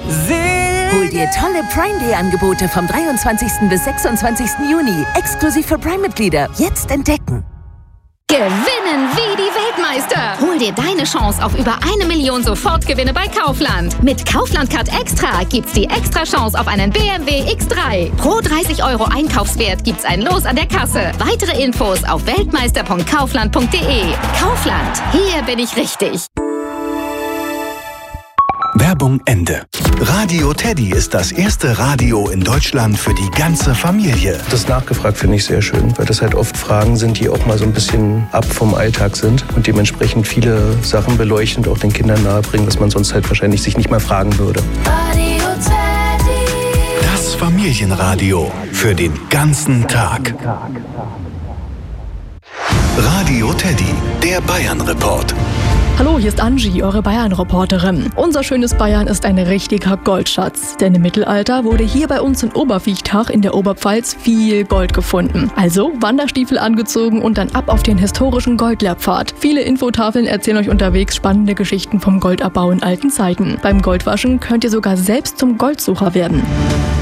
Hol dir tolle Prime Day Angebote vom 23. bis 26. Juni. Exklusiv für Prime-Mitglieder. Jetzt entdecken. Gewinnen wie die Weltmeister. Hol dir deine Chance auf über 1 Million Sofortgewinne bei Kaufland. Mit Kaufland Card Extra gibt's die extra Chance auf einen BMW X3. Pro 30 € Einkaufswert gibt's ein Los an der Kasse. Weitere Infos auf weltmeister.kaufland.de. Kaufland, hier bin ich richtig. Werbung Ende. Radio Teddy ist das erste Radio in Deutschland für die ganze Familie. Das nachgefragt finde ich sehr schön, weil das halt oft Fragen sind, die auch mal so ein bisschen ab vom Alltag sind und dementsprechend viele Sachen beleuchten und auch den Kindern nahebringen, was man sonst halt wahrscheinlich sich nicht mal fragen würde. Radio Teddy. Das Familienradio für den ganzen Tag. Radio Teddy, der Bayern-Report. Hallo, hier ist Angie, eure Bayern-Reporterin. Unser schönes Bayern ist ein richtiger Goldschatz. Denn im Mittelalter wurde hier bei uns in Oberviechtach in der Oberpfalz viel Gold gefunden. Also Wanderstiefel angezogen und dann ab auf den historischen Goldlehrpfad. Viele Infotafeln erzählen euch unterwegs spannende Geschichten vom Goldabbau in alten Zeiten. Beim Goldwaschen könnt ihr sogar selbst zum Goldsucher werden.